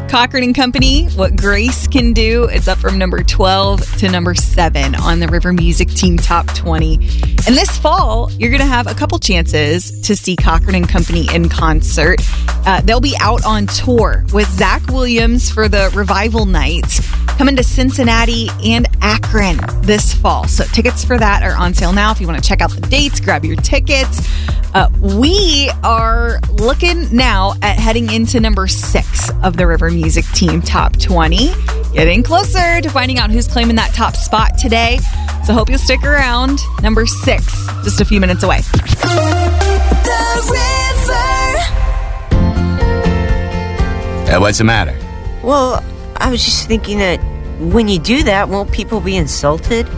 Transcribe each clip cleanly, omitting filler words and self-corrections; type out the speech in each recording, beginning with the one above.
Cochran and Company, What Grace Can Do. It's up from number 12 to number 7 on the River Music Team Top 20. And this fall, you're going to have a couple chances to see Cochran and Company in concert. They'll be out on tour with Zach Williams for the Revival Night, coming to Cincinnati and Akron this fall. So tickets for that are on sale now. If you want to check out the dates, grab your tickets. We are looking now at heading into number 6 of the River Music Team Top 20. Getting closer to finding out who's claiming that top spot today. So hope you'll stick around. Number 6, just a few minutes away. What's the matter? Well, I was just thinking that when you do that, won't people be insulted?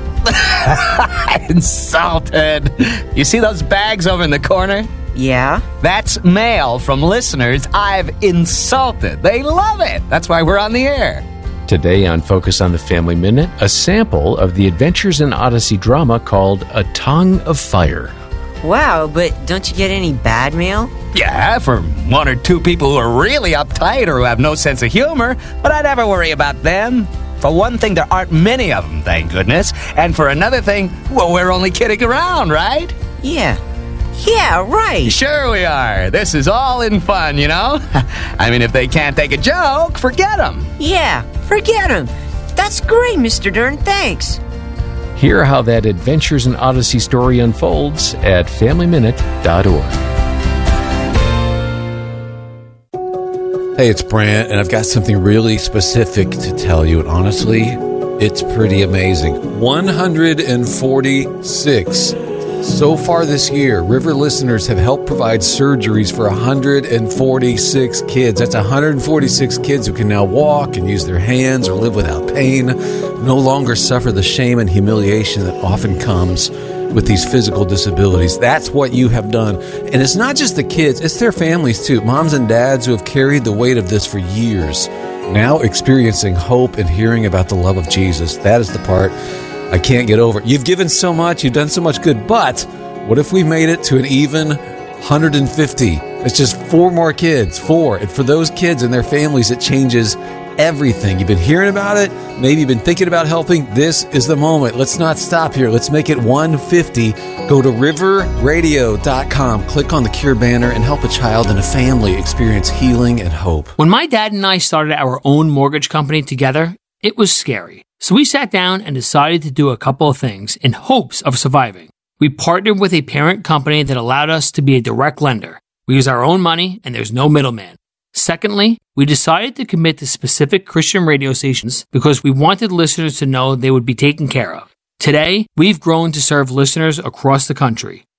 Insulted? You see those bags over in the corner? Yeah. That's mail from listeners I've insulted. They love it. That's why we're on the air. Today on Focus on the Family Minute, a sample of the Adventures in Odyssey drama called A Tongue of Fire. Wow, but don't you get any bad mail? Yeah, for 1 or 2 people who are really uptight or who have no sense of humor, but I never worry about them. For one thing, there aren't many of them, thank goodness. And for another thing, well, we're only kidding around, right? Yeah, right. Sure we are. This is all in fun, you know? I mean, if they can't take a joke, forget them. Yeah, forget them. That's great, Mr. Dern. Thanks. Hear how that Adventures in Odyssey story unfolds at FamilyMinute.org. Hey, it's Brant, and I've got something really specific to tell you, and honestly, it's pretty amazing. 146. So far this year, River listeners have helped provide surgeries for 146 kids. That's 146 kids who can now walk and use their hands or live without pain, no longer suffer the shame and humiliation that often comes with these physical disabilities. That's what you have done. And it's not just the kids, it's their families too. Moms and dads who have carried the weight of this for years, now experiencing hope and hearing about the love of Jesus. That is the part I can't get over. You've given so much, you've done so much good, but what if we made it to an even 150? It's just 4 more kids, 4. And for those kids and their families, it changes everything. You've been hearing about it. Maybe you've been thinking about helping. This is the moment. Let's not stop here. Let's make it 150. Go to riverradio.com, click on the Cure banner, and help a child and a family experience healing and hope. When my dad and I started our own mortgage company together, it was scary. So we sat down and decided to do a couple of things in hopes of surviving. We partnered with a parent company that allowed us to be a direct lender. We use our own money and there's no middleman. Secondly, we decided to commit to specific Christian radio stations because we wanted listeners to know they would be taken care of. Today, we've grown to serve listeners across the country.